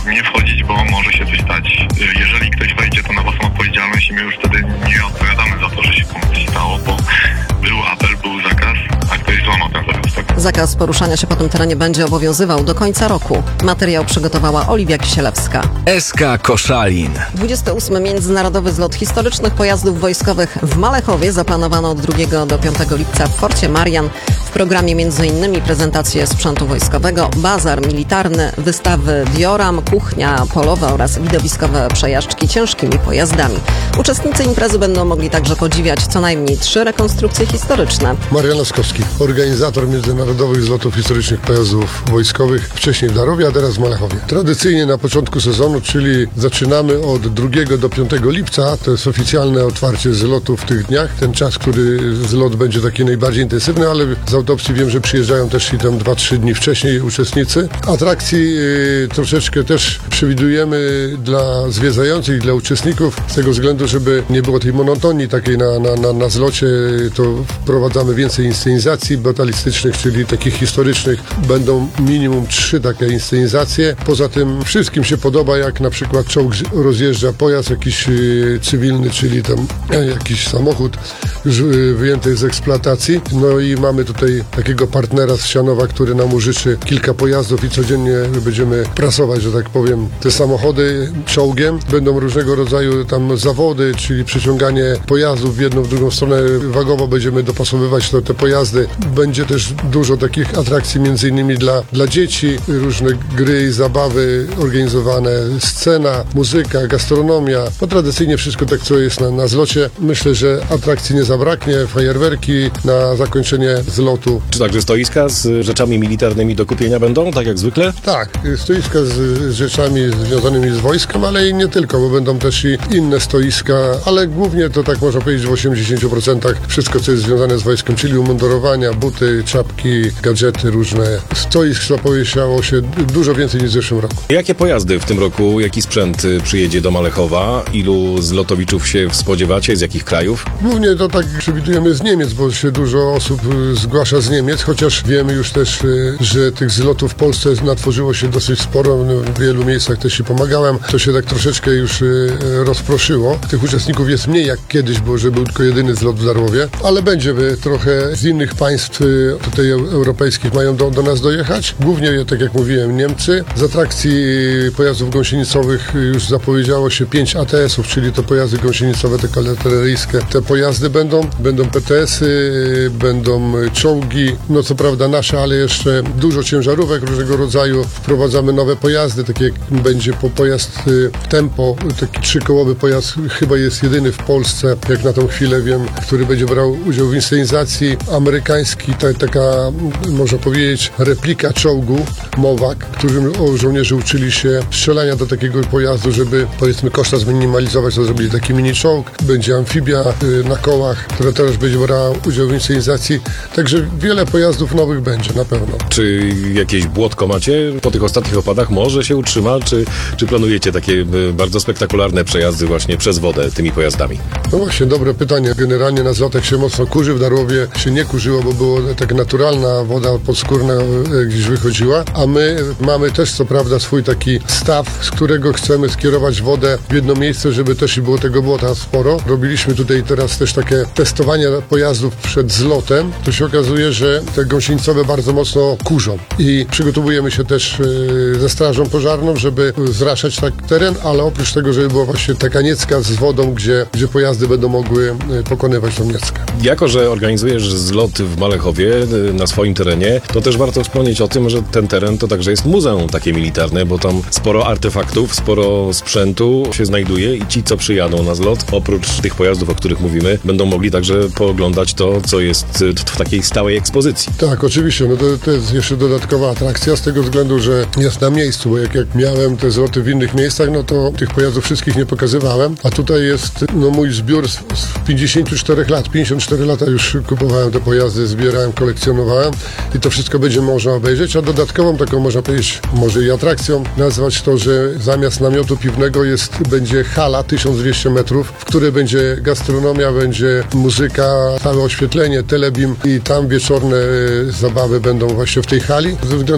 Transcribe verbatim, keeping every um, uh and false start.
nie wchodzić, bo może się coś stać. Jeżeli ktoś wejdzie, to na własną odpowiedzialność i my już wtedy nie odpowiadamy za to, że się komuś stało, bo był apel, był zakaz, a ktoś złamał ten zakaz. Tak? Zakaz poruszania się po tym terenie będzie obowiązywał do końca roku. Materiał przygotowała Oliwia Kisielewska. S K Koszalin. dwudziesty ósmy Międzynarodowy Zlot Historycznych Pojazdów Wojskowych w Malechowie zaplanowano od drugiego do piątego lipca w Forcie Marian. W programie m.in. prezentacje sprzętu wojskowego, bazar militarny, wystawy dioram, kuchnia polowa oraz widowiskowe przejażdżki ciężkimi pojazdami. Uczestnicy imprezy będą mogli także podziwiać co najmniej trzy rekonstrukcje historyczne. Marian Laskowski, organizator Międzynarodowych Zlotów Historycznych Pojazdów Wojskowych, wcześniej w Darowie, a teraz w Malechowie. Tradycyjnie na początku sezonu, czyli zaczynamy od drugiego do piątego lipca, to jest oficjalne otwarcie zlotu w tych dniach. Ten czas, który zlot będzie taki najbardziej intensywny, ale z autopsji wiem, że przyjeżdżają też i tam dwa trzy dni wcześniej uczestnicy. Atrakcji y, troszeczkę też przewidujemy dla zwiedzających i dla uczestników, z tego względu, żeby nie było tej monotonii takiej na, na, na, na zlocie, to wprowadzamy więcej inscenizacji batalistycznych, czyli takich historycznych. Będą minimum trzy takie inscenizacje. Poza tym wszystkim się podoba, jak na przykład czołg rozjeżdża pojazd jakiś y, cywilny, czyli tam y, jakiś samochód już y, wyjęty z eksploatacji. No i mamy tutaj takiego partnera z Sianowa, który nam użyczy kilka pojazdów i codziennie będziemy prasować, że tak powiem, te samochody czołgiem. Będą różnego rodzaju tam zawody, czyli przeciąganie pojazdów w jedną, w drugą stronę. Wagowo będziemy dopasowywać to, te pojazdy. Będzie też dużo takich atrakcji, między innymi dla, dla dzieci, różne gry i zabawy organizowane, scena, muzyka, gastronomia. No tradycyjnie wszystko tak, co jest na, na zlocie. Myślę, że atrakcji nie zabraknie, fajerwerki na zakończenie zlotu. Czy także stoiska z rzeczami militarnymi do kupienia będą, tak jak zwykle? Tak, stoiska z, z rzeczami związanymi z wojskiem, ale i nie tylko, bo będą też i inne stoiska, ale głównie to tak można powiedzieć w osiemdziesięciu procentach wszystko, co jest związane z wojskiem, czyli umundurowania, buty, czapki, gadżety różne. Stoisk zapowiedziało się dużo więcej niż w zeszłym roku. Jakie pojazdy w tym roku, jaki sprzęt przyjedzie do Malechowa? Ilu zlotowiczów się spodziewacie? Z jakich krajów? Głównie to tak przewidujemy z Niemiec, bo się dużo osób zgłasza z Niemiec, chociaż wiemy już też, że tych zlotów w Polsce natworzyło się dosyć sporo. W wielu miejscach też się pomagałem. To się tak troszeczkę już rozproszyło. Tych uczestników jest mniej jak kiedyś, bo że był tylko jedyny zlot w Darłowie, ale będzie trochę z innych państw tutaj europejskich mają do, do nas dojechać. Głównie, tak jak mówiłem, Niemcy. Z atrakcji pojazdów gąsienicowych już zapowiedziało się pięć A T S ów, czyli to pojazdy gąsienicowe, te kalateryjskie. Te pojazdy będą, będą P T S y, będą czołgi, no co prawda nasze, ale jeszcze dużo ciężarówek różnego rodzaju. Wprowadzamy nowe pojazdy, takie jak będzie po pojazd y, Tempo, taki trzykołowy pojazd, chyba jest jedyny w Polsce, jak na tą chwilę wiem, który będzie brał udział w inscenizacji. Amerykański, ta, taka, można powiedzieć, replika czołgu Mowak, którym o, żołnierze uczyli się strzelania do takiego pojazdu, żeby, powiedzmy, koszta zminimalizować, to zrobili taki mini czołg. Będzie amfibia y, na kołach, która też będzie brała udział w inscenizacji. Także wiele pojazdów nowych będzie, na pewno. Czy jakieś błotko macie po tych ostatnich opadach? Może się utrzyma? Czy, czy planujecie takie bardzo spektakularne przejazdy właśnie przez wodę tymi pojazdami? No właśnie, dobre pytanie. Generalnie na zlotach się mocno kurzy, w Darłowie się nie kurzyło, bo było tak naturalna woda podskórna gdzieś wychodziła, a my mamy też co prawda swój taki staw, z którego chcemy skierować wodę w jedno miejsce, żeby też i było tego błota sporo. Robiliśmy tutaj teraz też takie testowania pojazdów przed zlotem. To się okazuje, że te gąsienicowe bardzo mocno kurzą i przygotowujemy się też ze strażą pożarną, żeby zraszać tak teren, ale oprócz tego, żeby była właśnie taka niecka z wodą, gdzie, gdzie pojazdy będą mogły pokonywać tą nieckę. Jako że organizujesz zlot w Malechowie na swoim terenie, to też warto wspomnieć o tym, że ten teren to także jest muzeum takie militarne, bo tam sporo artefaktów, sporo sprzętu się znajduje i ci, co przyjadą na zlot, oprócz tych pojazdów, o których mówimy, będą mogli także pooglądać to, co jest w takiej stałej ekspozycji. Tak, oczywiście. No to, to jest jeszcze dodatkowa atrakcja z tego względu, że jest na miejscu, bo jak, jak miałem te zloty w innych miejscach, no to tych pojazdów wszystkich nie pokazywałem, a tutaj jest no, mój zbiór z, z pięćdziesięciu czterech lat. pięćdziesiąt cztery lata już kupowałem te pojazdy, zbierałem, kolekcjonowałem i to wszystko będzie można obejrzeć, a dodatkową taką, można powiedzieć, może i atrakcją nazwać to, że zamiast namiotu piwnego jest, będzie hala tysiąc dwieście metrów, w której będzie gastronomia, będzie muzyka, całe oświetlenie, telebim i tam wieczorne zabawy będą właśnie w tej hali. Ze względu